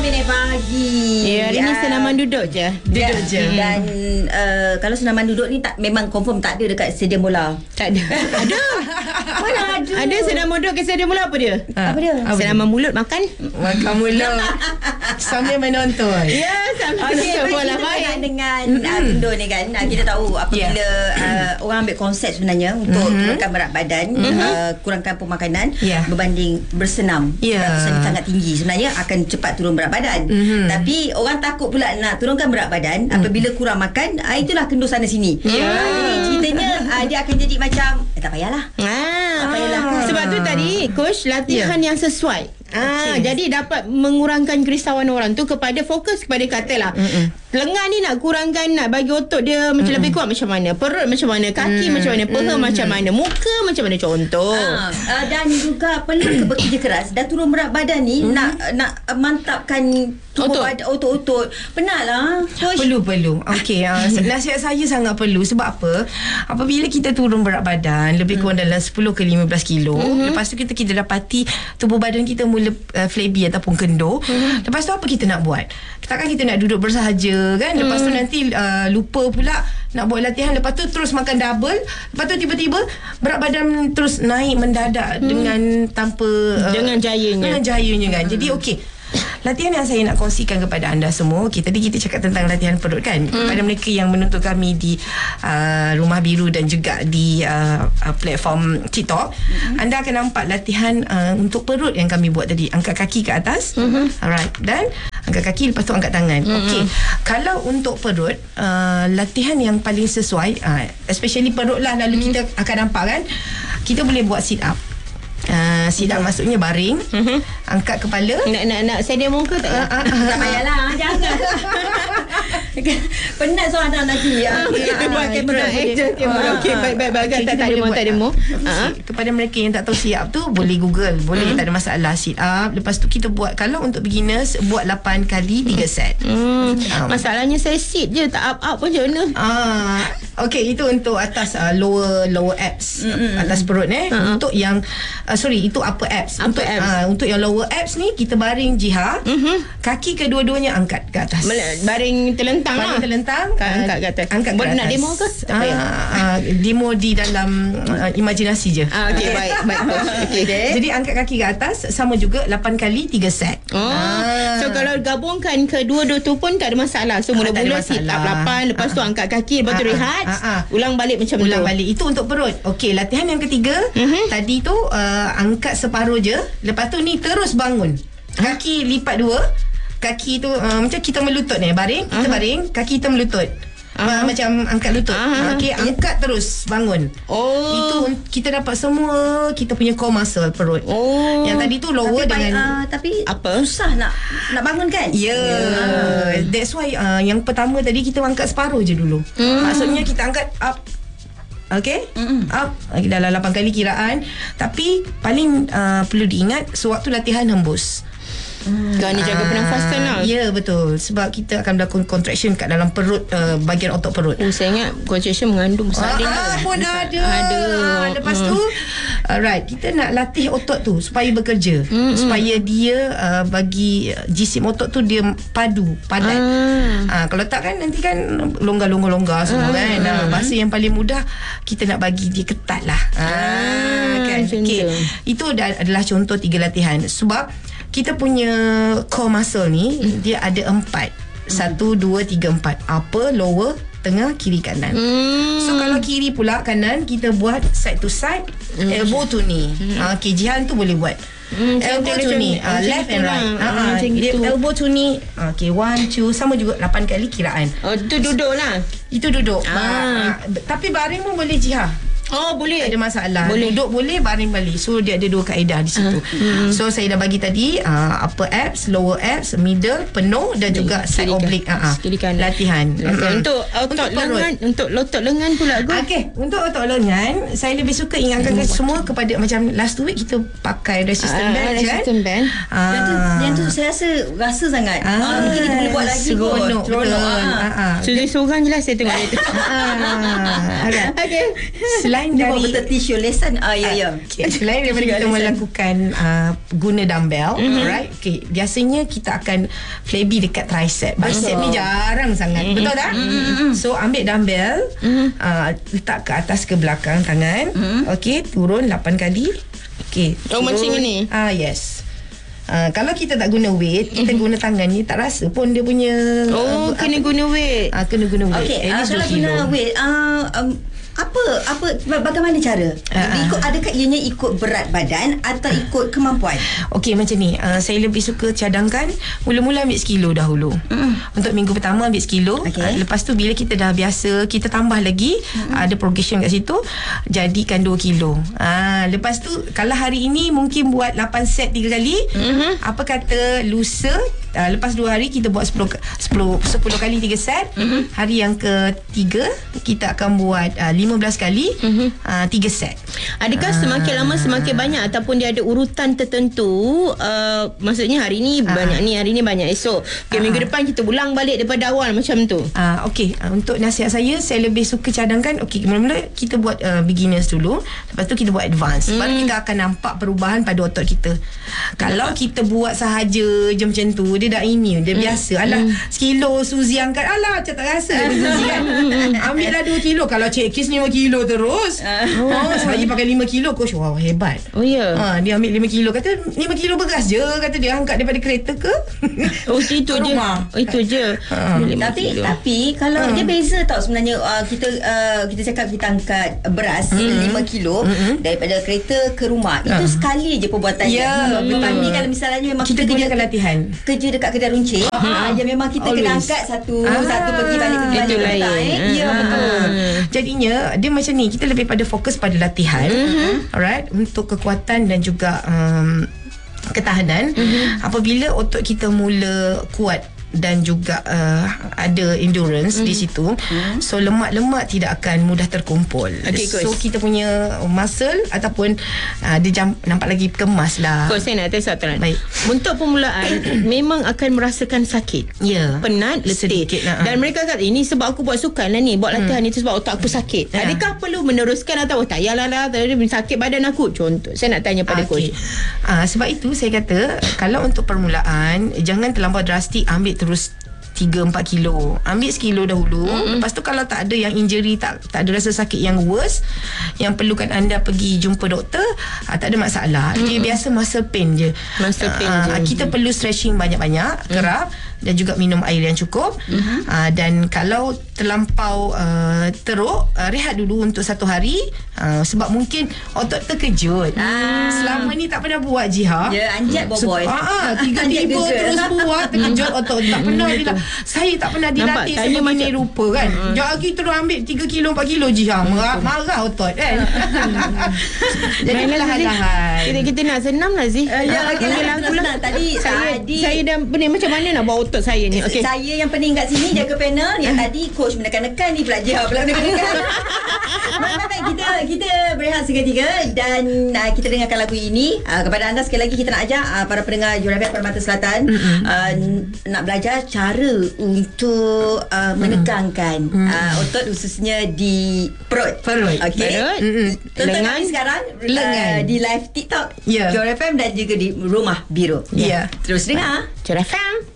Minit Pagi. Ya, hari ni senaman duduk je. Duduk je. Dan kalau senaman duduk ni memang confirm tak ada dekat stadium bola. Tak ada. Ada. Mana ada? Ada senaman duduk ke stadium bola, apa dia? Apa dia? Senaman mulut makan. Makan mulut sambil menonton. Ya, sambil nonton bola main. Dengan Tindo ni kan, kita tahu apabila orang ambil konsep sebenarnya untuk turunkan berat badan, kurangkan pemakanan berbanding bersenam. Sangat tinggi sebenarnya akan cepat turun berat badan. Tapi orang takut pula nak turunkan berat badan apabila kurang makan, itulah kendor sana sini. Jadi ceritanya dia akan jadi macam tak payahlah. Tak payahlah. Sebab tu tadi coach latihan yang sesuai. Jadi dapat mengurangkan kerisauan orang tu fokus kepada katalah lengan ni nak kurangkan, nak bagi otot dia macam lebih kuat macam mana, perut macam mana, kaki macam mana, paha macam mana, muka macam mana, contoh. Dan juga perlu bekerja keras. Dah turun berat badan ni nak mantapkan tubuh badan, otot-otot. Penatlah. Perlu. Okey, nasihat saya sangat perlu. Sebab apa? Apabila kita turun berat badan lebih kurang dalam 10 ke 15 kilo, lepas tu kita dapati tubuh badan kita mula flabby ataupun kendor. Lepas tu apa kita nak buat? Takkan kita nak duduk bersahaja kan? Lepas tu nanti lupa pula nak buat latihan. Lepas tu terus makan double. Lepas tu tiba-tiba berat badan terus naik mendadak dengan tanpa dengan jayanya kan. Jadi okey, latihan yang saya nak kongsikan kepada anda semua. Tadi kita cakap tentang latihan perut kan. Kepada mereka yang menonton kami di Rumah Biru dan juga di platform TikTok, anda akan nampak latihan untuk perut yang kami buat tadi. Angkat kaki ke atas. Alright. Dan angkat kaki, lepas tu angkat tangan. Okey. Kalau untuk perut, latihan yang paling sesuai, especially perut lah, lalu kita akan nampak kan, kita boleh buat sit up. Sit up maksudnya baring, angkat kepala. Nak saya demo ke tak? Tak payahlah, jangan. Penat soalan nanti. Kita buat kamera. Okey, baik. Tak demo. Kepada mereka yang tak tahu sit up tu, boleh Google, boleh, tak ada masalah. Sit up, lepas tu kita buat, kalau untuk beginners, buat 8 kali 3 set. Masalahnya saya sit je, tak up pun macam mana. Okey, itu untuk atas lower abs, atas perut Untuk yang itu upper abs. Untuk yang lower abs ni, kita baring jihad, kaki kedua-duanya angkat ke atas. Baring telentang. Angkat ke atas. Angkat ke atas. Nak demo ke? Demo di dalam imajinasi je. Okey, baik. Jadi angkat kaki ke atas, sama juga 8 kali 3 set. So kalau gabungkan kedua-dua tu pun tak ada masalah. So mula-mula sit up 8, lepas tu angkat kaki, lepas tu rehat, ulang balik macam tu. Itu untuk perut. Okey, latihan yang ketiga, tadi tu angkat separuh je, lepas tu ni terus bangun. Kaki lipat 2. Kaki tu macam kita melutut baring, kita baring, kaki kita melutut. Macam angkat lutut. Okey, angkat terus, bangun. Itu kita dapat semua kita punya core muscle perut. Yang tadi tu lower tapi apa? Susah nak bangun kan? That's why yang pertama tadi kita angkat separuh je dulu. Maksudnya kita angkat up. Okay, up dalam 8 kali kiraan. Tapi paling perlu diingat, sewaktu latihan hembus. Kerana jaga pernafasan lah. Ya, betul. Sebab kita akan berlaku contraction kat dalam perut, bahagian otot perut. Saya ingat contraction mengandung salin pun ada. Lepas tu kita nak latih otot tu supaya bekerja, supaya dia bagi jisim otot tu dia padat. Kalau tak kan nanti kan longgar semua kan. Bahasa yang paling mudah, kita nak bagi dia ketat lah. Kan? Okay. Itu adalah contoh 3 latihan. Sebab kita punya core muscle ni, dia ada 4. 1, 2, 3, 4. Upper, lower, tengah, kiri, kanan. So kalau kiri pula, kanan, kita buat side to side, elbow to knee. Okay, Jihan tu boleh buat elbow to knee, left and right. Elbow to knee. Okay, 1, 2, sama juga 8 kali kiraan. Itu duduk lah. Itu duduk. Tapi baring pun boleh Jihan. Boleh. Tak ada masalah. Boleh. Duduk boleh, baring balik. So dia ada 2 kaedah di situ. So saya dah bagi tadi upper abs, lower abs, middle, penuh dan juga side oblique. Latihan. Untuk otot lengan, untuk otot lengan pula go. Okey, untuk otot lengan, saya lebih suka ingatkan semua kepada macam last week kita pakai resistance band kan. Resistance band. Yang tu saya rasa sangat. Mungkin kita boleh buat lagi kot. Seronok. Seorang jelas saya tengok itu. Okay. Selain selain dia dari betul tissue lesson. Selain daripada kita melakukan guna dumbbell, alright. Okay, biasanya kita akan flabby dekat tricep. Bicep ni jarang sangat. Betul tak? So ambil dumbbell, letak ke atas ke belakang tangan. Okay, turun 8 kali. Okay, macam ini. Yes. Kalau kita tak guna weight, kita guna tangan ni, tak rasa pun dia punya kena guna weight. Kena guna weight. Okay, kalau guna weight, bagaimana cara? Adakah ianya ikut berat badan atau ikut kemampuan? Okey, macam ni. Saya lebih suka cadangkan mula-mula ambil sekilo dahulu. Untuk minggu pertama ambil sekilo. Lepas tu bila kita dah biasa, kita tambah lagi, ada progression kat situ, jadikan 2 kilo. Lepas tu kalau hari ini mungkin buat 8 set 3 kali. Apa kata lusa, lepas 2 hari kita buat 10 kali 3 set. Hari yang ketiga kita akan buat 15 kali 3 set. Adakah semakin lama semakin banyak, ataupun dia ada urutan tertentu? Maksudnya hari ni banyak ni, hari ni banyak esok. Minggu depan kita ulang balik daripada awal macam tu. Okey, untuk nasihat saya lebih suka cadangkan. Okey, mula-mula kita buat beginners dulu, lepas tu kita buat advance. Baru kita akan nampak perubahan pada otot kita. Kalau kita buat sahaja je macam tu, dia dah ini, dia biasa. Alah, sekilo Suzy angkat, alah macam tak rasa Suzy kan. Ambil lah 2 kilo. Kalau Cik Kis 5 kilo terus. Saya pakai 5 kilo. Coach, wow, hebat. Dia ambil 5 kilo. Kata 5 kilo beras je. Kata dia angkat daripada kereta ke itu je. Itu je. Tapi kalau dia beza tau sebenarnya. Kita cakap kita angkat beras 5 kilo daripada kereta ke rumah. Itu sekali je perbuatannya. Berbanding kalau misalnya memang kita gunakan latihan kerja dekat kedai runcit, yang memang kita kena angkat satu pergi balik itu lain. Ya, betul. Jadinya dia macam ni, kita lebih pada fokus pada latihan, alright, untuk kekuatan dan juga ketahanan. Apabila otot kita mula kuat dan juga ada endurance di situ, so lemak-lemak tidak akan mudah terkumpul. So kita punya muscle ataupun dia nampak lagi kemas lah. Coach, saya nak tanya satu. Baik. Untuk permulaan memang akan merasakan sakit, penat, letih sedikit, dan mereka kata ini sebab aku buat sukan lah ni, buat latihan ni sebab otak aku sakit. Adakah perlu meneruskan atau tak payahlah sakit badan aku? Contoh, saya nak tanya pada coach. Sebab itu saya kata, kalau untuk permulaan jangan terlampau drastik ambil terus 3-4 kilo. Ambil sekilo dahulu. Lepas tu kalau tak ada yang injury, tak ada rasa sakit yang worse, yang perlukan anda pergi jumpa doktor, tak ada masalah. Dia biasa muscle pain je. Kita perlu stretching banyak-banyak, kerap, dan juga minum air yang cukup. Dan kalau terlampau teruk, rehat dulu untuk 1 hari, sebab mungkin otot terkejut. Selama ni tak pernah buat Jiha. Anjat boboy. Tiba-tiba terus buat, terkejut otot. Tak pernah saya tak pernah dilatih sebegini rupa kan. Sekejap lagi terus ambil 3 kilo 4 kilo Jiha. Marah otot kan. Jadi perlahan-lahan kita nak senam lah Zee. Senang. Tadi saya dah pening. Macam mana nak buat otot saya ni? Saya yang pening kat sini jaga panel. Yang tadi coach menekan-nekan ni pula Jiha pula menekan-nekan. Baik, kita berehat seketika dan kita dengarkan lagu ini. Kepada anda sekali lagi kita nak ajak para pendengar Jurafat Permata Selatan nak belajar cara untuk menegangkan otot, khususnya di perut. Okey. Tonton kami sekarang di live TikTok Jurafat FM dan juga di Rumah Biru. Terus dengar Jurafat FM.